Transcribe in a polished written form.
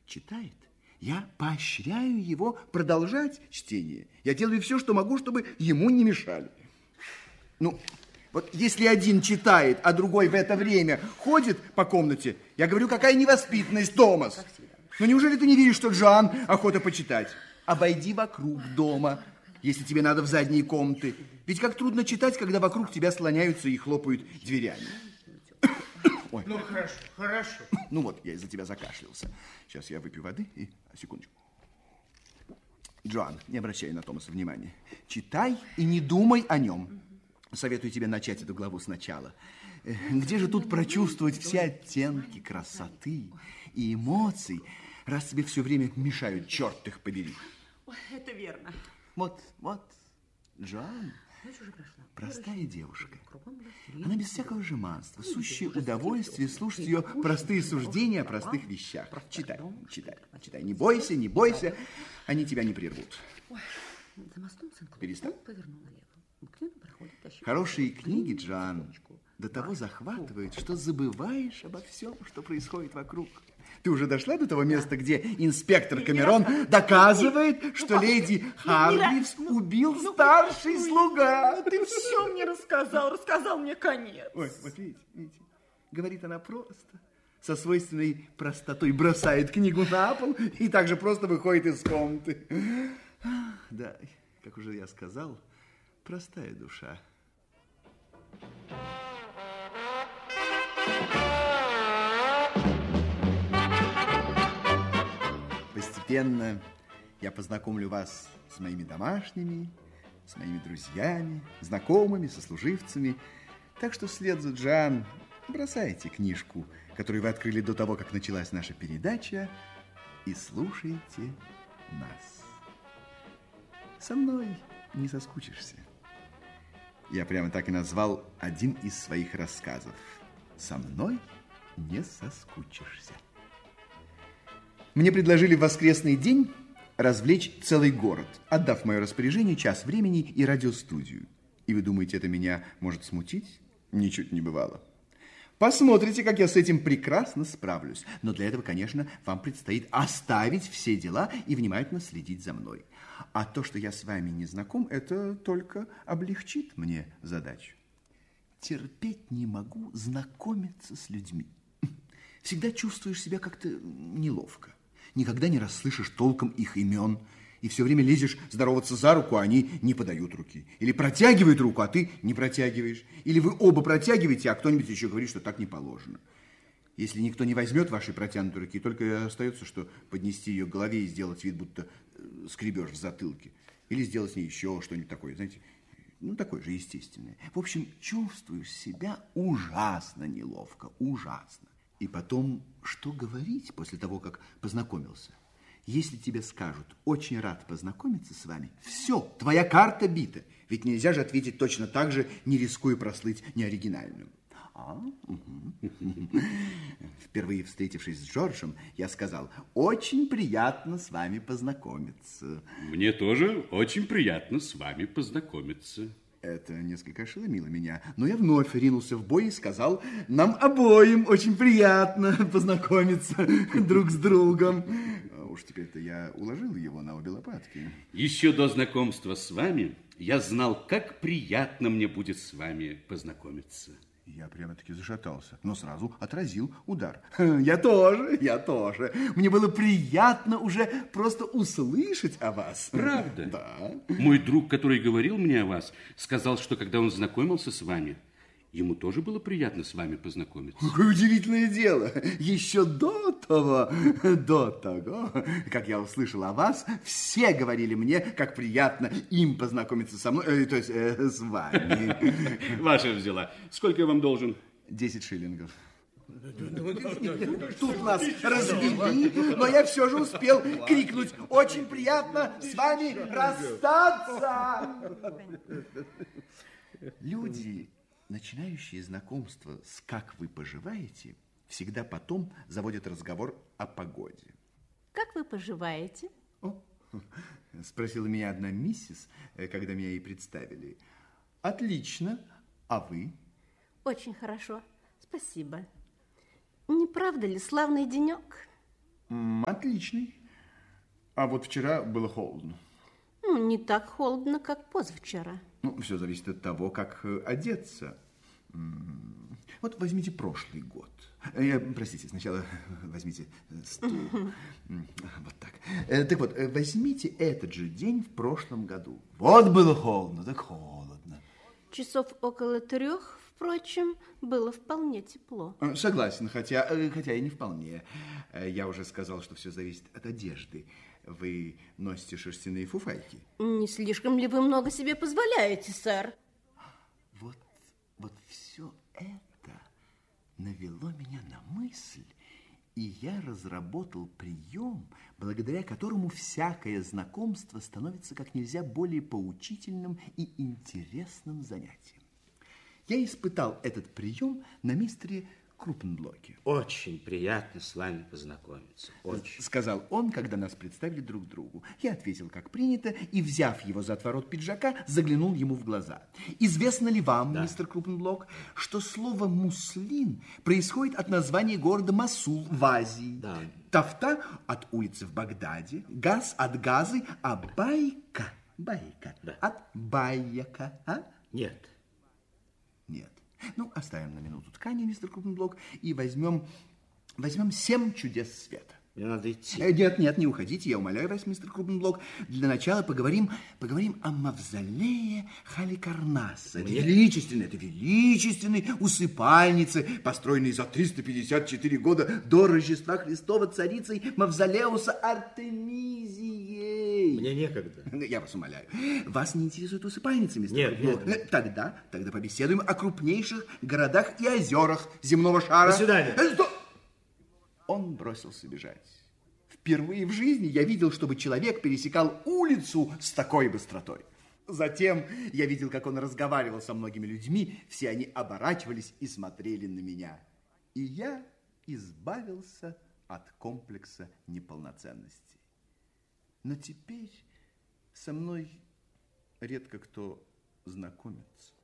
читает, я поощряю его продолжать чтение. Я делаю все, что могу, чтобы ему не мешали. Ну, вот если один читает, а другой в это время ходит по комнате, я говорю, какая невоспитанность, Томас. Ну, неужели ты не видишь, что Джоан охота почитать? Обойди вокруг дома, если тебе надо в задние комнаты. Ведь как трудно читать, когда вокруг тебя слоняются и хлопают дверями. Ой. Ну, хорошо, хорошо. Ну вот, я из-за тебя закашлялся. Сейчас я выпью воды и... Секундочку. Джоан, не обращай на Томаса внимания. Читай и не думай о нем. Советую тебе начать эту главу сначала. Где же тут прочувствовать все оттенки красоты и эмоций, раз тебе все время мешают, черт их побери. Ой, это верно. Вот, Джоан, простая девушка. Она без всякого жеманства, сущее удовольствие слушать ее простые суждения о простых вещах. Читай. Не бойся, они тебя не прервут. Перестань. Хорошие книги, Джоан, до того захватывают, что забываешь обо всем, что происходит вокруг. Ты уже дошла до того места, где инспектор Камерон доказывает, что леди Харгривс убил старший слуга? Ты все мне рассказал мне конец. Ой, вот видите, говорит она просто, со свойственной простотой бросает книгу на пол и также просто выходит из комнаты. Да, как уже я сказал, простая душа. Постепенно я познакомлю вас с моими домашними, с моими друзьями, знакомыми, сослуживцами. Так что вслед за Джоан бросайте книжку, которую вы открыли до того, как началась наша передача, и слушайте нас. Со мной не соскучишься. Я прямо так и назвал один из своих рассказов. Со мной не соскучишься. Мне предложили в воскресный день развлечь целый город, отдав в мое распоряжение час времени и радиостудию. И вы думаете, это меня может смутить? Ничуть не бывало. Посмотрите, как я с этим прекрасно справлюсь. Но для этого, конечно, вам предстоит оставить все дела и внимательно следить за мной. А то, что я с вами не знаком, это только облегчит мне задачу. Терпеть не могу знакомиться с людьми. Всегда чувствуешь себя как-то неловко. Никогда не расслышишь толком их имен. И все время лезешь здороваться за руку, а они не подают руки. Или протягивают руку, а ты не протягиваешь. Или вы оба протягиваете, а кто-нибудь еще говорит, что так не положено. Если никто не возьмет вашей протянутой руки, только остается, что поднести ее к голове и сделать вид, будто скребешь в затылке. Или сделать с ней еще что-нибудь такое, знаете, ну, такое же естественное. В общем, чувствуешь себя ужасно неловко, ужасно. И потом, что говорить после того, как познакомился? Если тебе скажут, очень рад познакомиться с вами, все, твоя карта бита. Ведь нельзя же ответить точно так же, не рискуя прослыть неоригинальным. Впервые встретившись с Джорджем, я сказал, очень приятно с вами познакомиться. Мне тоже очень приятно с вами познакомиться. Это несколько ошеломило меня, но я вновь ринулся в бой и сказал, нам обоим очень приятно познакомиться друг с другом. Уж теперь-то я уложил его на обе лопатки. Еще до знакомства с вами я знал, как приятно мне будет с вами познакомиться. Я прямо-таки зашатался, но сразу отразил удар. Я тоже. Мне было приятно уже просто услышать о вас. Правда? Да. Мой друг, который говорил мне о вас, сказал, что когда он знакомился с вами, ему тоже было приятно с вами познакомиться. Какое удивительное дело. Еще до того, как я услышал о вас, все говорили мне, как приятно им познакомиться со мной, то есть с вами. Ваша взяла. Сколько я вам должен? 10 шиллингов. Тут нас развели, но я все же успел крикнуть, очень приятно с вами расстаться. Люди, начинающие знакомство с «как вы поживаете», всегда потом заводят разговор о погоде. Как вы поживаете? Спросила меня одна миссис, когда меня ей представили. Отлично. А вы? Очень хорошо. Спасибо. Не правда ли славный денек? Отличный. А вот вчера было холодно. Ну, не так холодно, как позавчера. Ну, все зависит от того, как одеться. Вот возьмите прошлый год. Простите, сначала возьмите стул. Вот так. Так вот, возьмите этот же день в прошлом году. Вот было холодно, так холодно. Часов около 3, впрочем, было вполне тепло. Согласен, хотя и не вполне. Я уже сказал, что все зависит от одежды. Вы носите шерстяные фуфайки? Не слишком ли вы много себе позволяете, сэр? Вот все это навело меня на мысль, и я разработал прием, благодаря которому всякое знакомство становится как нельзя более поучительным и интересным занятием. Я испытал этот прием на мистере Крупенблоке. Очень приятно с вами познакомиться. Очень. Сказал он, когда нас представили друг другу. Я ответил, как принято, и, взяв его за отворот пиджака, заглянул ему в глаза. Известно ли вам, мистер Крупенблок, что слово «муслин» происходит от названия города Мосул в Азии? Да. Тафта от улицы в Багдаде, газ от газы, а байка от баяка, а? Нет. Нет. Ну, оставим на минуту ткани, мистер Крупенблок, и возьмем 7 чудес света. Мне надо идти. Нет, не уходите, я умоляю вас, мистер Крупенблок. Для начала поговорим о мавзолее Халикарнаса. Это величественной усыпальнице, построенной за 354 года до Рождества Христова царицей Мавзолеуса Артемизией. Мне некогда. Я вас умоляю. Вас не интересует усыпальница, мистер Нет. Тогда побеседуем о крупнейших городах и озерах земного шара. До свидания. Стоп! Он бросился бежать. Впервые в жизни я видел, чтобы человек пересекал улицу с такой быстротой. Затем я видел, как он разговаривал со многими людьми. Все они оборачивались и смотрели на меня. И я избавился от комплекса неполноценности. Но теперь со мной редко кто знакомится.